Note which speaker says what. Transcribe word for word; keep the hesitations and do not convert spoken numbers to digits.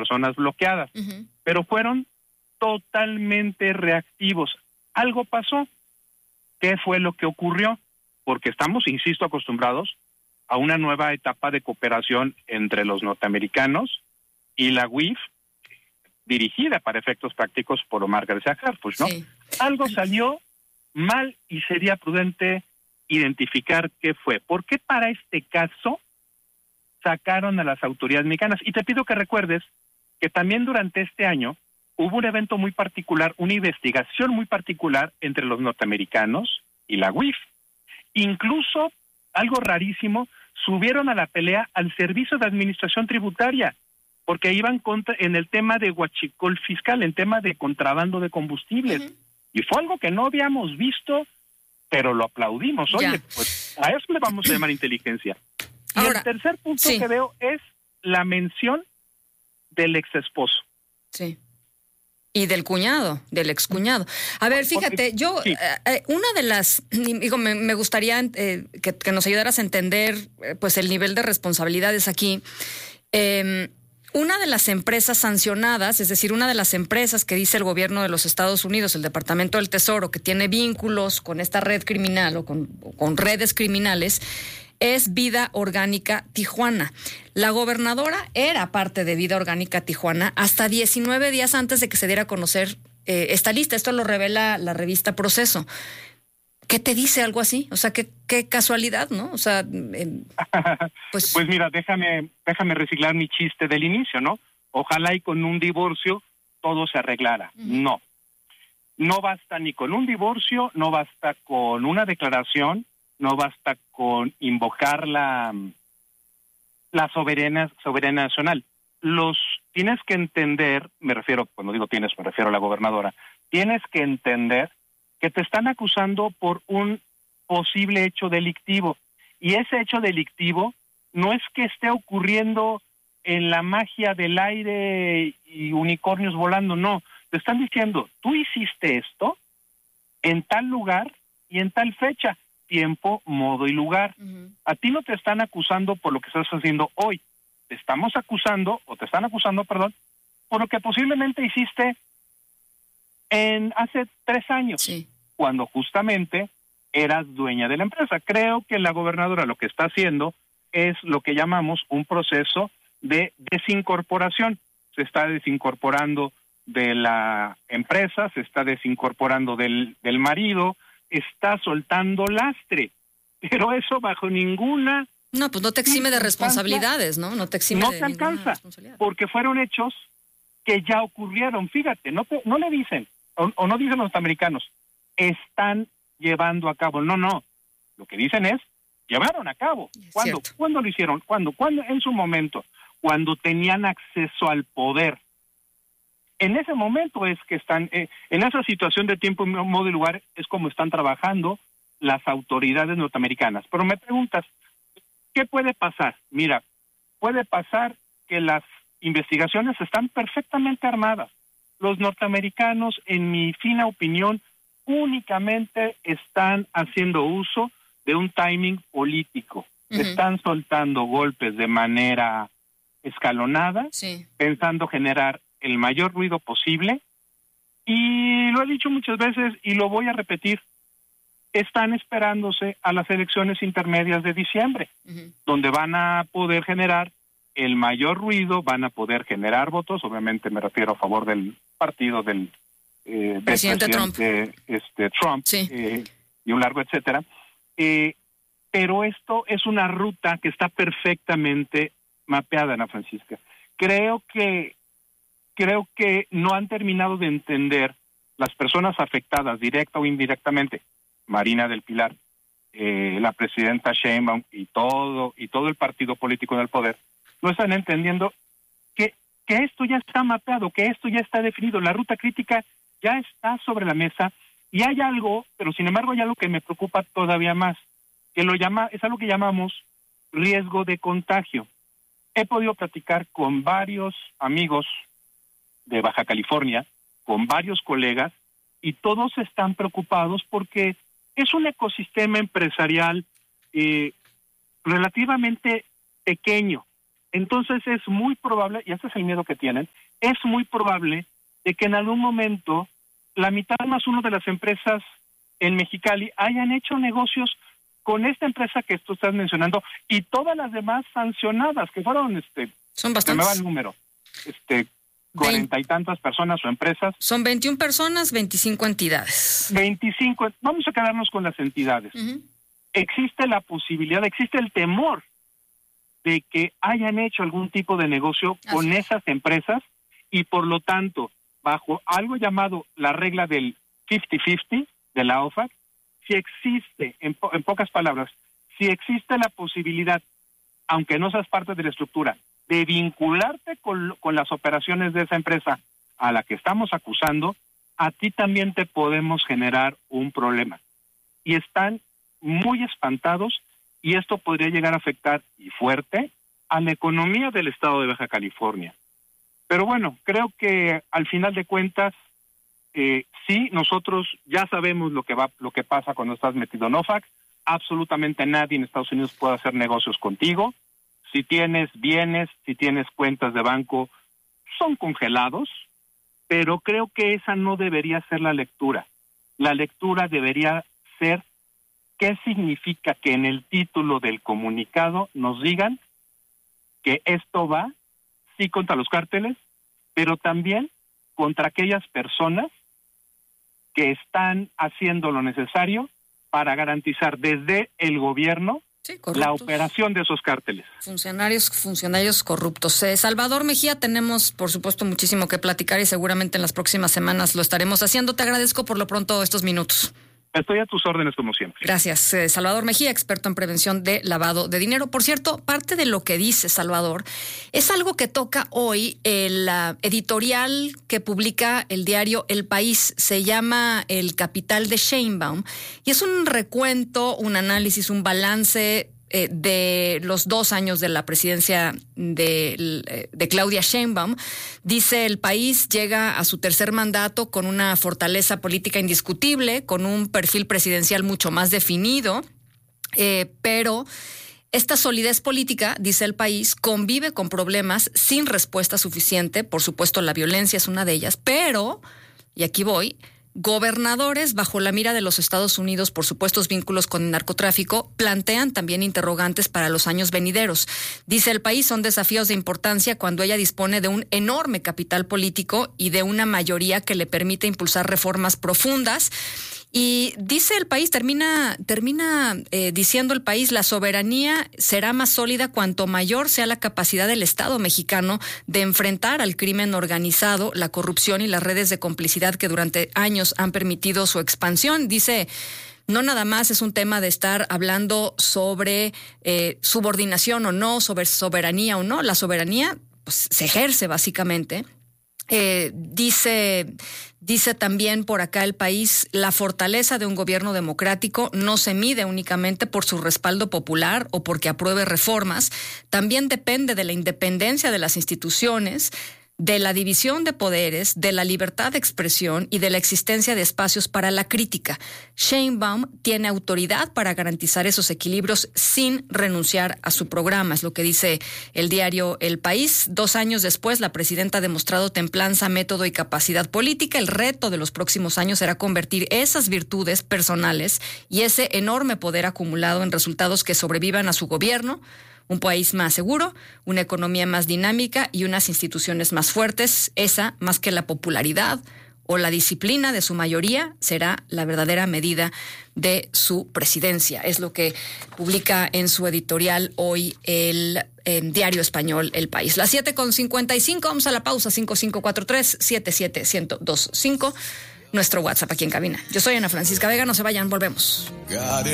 Speaker 1: personas bloqueadas, uh-huh. pero fueron totalmente reactivos. Algo pasó. ¿Qué fue lo que ocurrió? Porque estamos, insisto, acostumbrados a una nueva etapa de cooperación entre los norteamericanos y la U I F, dirigida para efectos prácticos por Omar García Harfuch, ¿no? Sí. Algo salió mal y sería prudente identificar qué fue. ¿Por qué para este caso sacaron a las autoridades mexicanas? Y te pido que recuerdes que también durante este año hubo un evento muy particular, una investigación muy particular entre los norteamericanos y la U I F. Incluso, algo rarísimo, subieron a la pelea al Servicio de Administración Tributaria, porque iban contra, en el tema de huachicol fiscal, en tema de contrabando de combustibles. Uh-huh. Y fue algo que no habíamos visto, pero lo aplaudimos. Oye, ya. Pues a eso le vamos a llamar inteligencia. Y ahora, el tercer punto sí. que veo es la mención del ex esposo.
Speaker 2: Sí. Y del cuñado, del excuñado. A ver, fíjate, yo, sí. eh, una de las, digo, me, me gustaría eh, que, que nos ayudaras a entender eh, pues el nivel de responsabilidades aquí. Eh, una de las empresas sancionadas, es decir, una de las empresas que dice el gobierno de los Estados Unidos, el Departamento del Tesoro, que tiene vínculos con esta red criminal o con, o con redes criminales, es Vida Orgánica Tijuana. La gobernadora era parte de Vida Orgánica Tijuana hasta diecinueve días antes de que se diera a conocer eh, esta lista. Esto lo revela la revista Proceso. ¿Qué te dice algo así? O sea, qué, qué casualidad, ¿no? O sea, eh,
Speaker 1: pues... pues mira, déjame, déjame reciclar mi chiste del inicio, ¿no? Ojalá y con un divorcio todo se arreglara. Uh-huh. No. No basta ni con un divorcio, no basta con una declaración, no basta con invocar la, la soberana, soberana nacional. Los tienes que entender, me refiero, cuando digo tienes, me refiero a la gobernadora, tienes que entender que te están acusando por un posible hecho delictivo. Y ese hecho delictivo no es que esté ocurriendo en la magia del aire y unicornios volando, no. Te están diciendo, tú hiciste esto en tal lugar y en tal fecha. Tiempo, modo y lugar. Uh-huh. A ti no te están acusando por lo que estás haciendo hoy. Te estamos acusando, o te están acusando, perdón, por lo que posiblemente hiciste en hace tres años, sí. cuando justamente eras dueña de la empresa. Creo que la gobernadora lo que está haciendo es lo que llamamos un proceso de desincorporación. Se está desincorporando de la empresa, se está desincorporando del, del marido, está soltando lastre, pero eso bajo ninguna...
Speaker 2: No, pues no te exime de responsabilidades, ¿no? No te exime
Speaker 1: no
Speaker 2: de
Speaker 1: te alcanza, porque fueron hechos que ya ocurrieron. Fíjate, no te, no le dicen, o, o no dicen los norteamericanos, están llevando a cabo. No, no, lo que dicen es, llevaron a cabo. ¿Cuándo? ¿Cuándo lo hicieron? ¿Cuándo? ¿Cuándo? En su momento, cuando tenían acceso al poder. En ese momento es que están, eh, en esa situación de tiempo, modo y lugar, es como están trabajando las autoridades norteamericanas. Pero me preguntas, ¿qué puede pasar? Mira, puede pasar que las investigaciones están perfectamente armadas. Los norteamericanos, en mi fina opinión, únicamente están haciendo uso de un timing político. Uh-huh. Están soltando golpes de manera escalonada, sí. pensando generar el mayor ruido posible, y lo he dicho muchas veces y lo voy a repetir, están esperándose a las elecciones intermedias de diciembre, uh-huh. donde van a poder generar el mayor ruido, van a poder generar votos, obviamente me refiero a favor del partido del, eh, del
Speaker 2: presidente,
Speaker 1: presidente Trump, este, Trump
Speaker 2: sí.
Speaker 1: eh, y un largo etcétera, eh, pero esto es una ruta que está perfectamente mapeada, Ana Francisca. Creo que Creo que no han terminado de entender las personas afectadas, directa o indirectamente, Marina del Pilar, eh, la presidenta Sheinbaum y todo y todo el partido político en el poder, no están entendiendo que, que esto ya está mapeado, que esto ya está definido, la ruta crítica ya está sobre la mesa, y hay algo, pero sin embargo hay algo que me preocupa todavía más, que lo llama, es algo que llamamos riesgo de contagio. He podido platicar con varios amigos de Baja California, con varios colegas, y todos están preocupados porque es un ecosistema empresarial eh, relativamente pequeño. Entonces es muy probable, y ese es el miedo que tienen, es muy probable de que en algún momento la mitad más uno de las empresas en Mexicali hayan hecho negocios con esta empresa que tú estás mencionando y todas las demás sancionadas, que fueron, este,
Speaker 2: son bastantes.
Speaker 1: Se me va el número, este, cuarenta y tantas personas o empresas.
Speaker 2: Son veintiuna personas, veinticinco entidades.
Speaker 1: veinticinco, vamos a quedarnos con las entidades. Uh-huh. Existe la posibilidad, existe el temor de que hayan hecho algún tipo de negocio Así con es. esas empresas y por lo tanto, bajo algo llamado la regla del cincuenta cincuenta de la O F A C, si existe, en, po- en pocas palabras, si existe la posibilidad, aunque no seas parte de la estructura, de vincularte con, con las operaciones de esa empresa a la que estamos acusando, a ti también te podemos generar un problema. Y están muy espantados y esto podría llegar a afectar y fuerte a la economía del estado de Baja California. Pero bueno, creo que al final de cuentas, eh, sí, nosotros ya sabemos lo que va, lo que pasa cuando estás metido en O F A C. Absolutamente nadie en Estados Unidos puede hacer negocios contigo. Si tienes bienes, si tienes cuentas de banco, son congelados, pero creo que esa no debería ser la lectura. La lectura debería ser qué significa que en el título del comunicado nos digan que esto va, sí, contra los cárteles, pero también contra aquellas personas que están haciendo lo necesario para garantizar desde el gobierno Sí, la operación de esos cárteles.
Speaker 2: Funcionarios, funcionarios corruptos. Eh, Salvador Mejía, tenemos por supuesto muchísimo que platicar y seguramente en las próximas semanas lo estaremos haciendo. Te agradezco por lo pronto estos minutos.
Speaker 1: Estoy a tus órdenes como siempre.
Speaker 2: Gracias. Eh, Salvador Mejía, experto en prevención de lavado de dinero. Por cierto, parte de lo que dice Salvador es algo que toca hoy el uh, editorial que publica el diario El País. Se llama El Capital de Sheinbaum y es un recuento, un análisis, un balance eh, de los dos años de la presidencia de, de Claudia Sheinbaum. Dice El País llega a su tercer mandato con una fortaleza política indiscutible, con un perfil presidencial mucho más definido, eh, pero esta solidez política, dice El País, convive con problemas sin respuesta suficiente. Por supuesto, la violencia es una de ellas, pero, y aquí voy, gobernadores bajo la mira de los Estados Unidos por supuestos vínculos con el narcotráfico plantean también interrogantes para los años venideros. Dice El País, son desafíos de importancia cuando ella dispone de un enorme capital político y de una mayoría que le permite impulsar reformas profundas. Y dice El País, termina, termina eh, diciendo El País, la soberanía será más sólida cuanto mayor sea la capacidad del Estado mexicano de enfrentar al crimen organizado, la corrupción y las redes de complicidad que durante años han permitido su expansión. Dice, no nada más es un tema de estar hablando sobre eh, subordinación o no, sobre soberanía o no. La soberanía pues, se ejerce básicamente. Eh, dice, dice también por acá El País, la fortaleza de un gobierno democrático no se mide únicamente por su respaldo popular o porque apruebe reformas, también depende de la independencia de las instituciones, de la división de poderes, de la libertad de expresión y de la existencia de espacios para la crítica. Sheinbaum tiene autoridad para garantizar esos equilibrios sin renunciar a su programa, es lo que dice el diario El País. Dos años después, la presidenta ha demostrado templanza, método y capacidad política. El reto de los próximos años será convertir esas virtudes personales y ese enorme poder acumulado en resultados que sobrevivan a su gobierno. Un país más seguro, una economía más dinámica y unas instituciones más fuertes. Esa, más que la popularidad o la disciplina de su mayoría, será la verdadera medida de su presidencia. Es lo que publica en su editorial hoy el, el diario español El País. Las siete con cincuenta y cinco, vamos a la pausa, cinco cinco cuatro tres, siete siete uno cero dos cinco. Nuestro WhatsApp aquí en cabina. Yo soy Ana Francisca Vega, no se vayan, volvemos.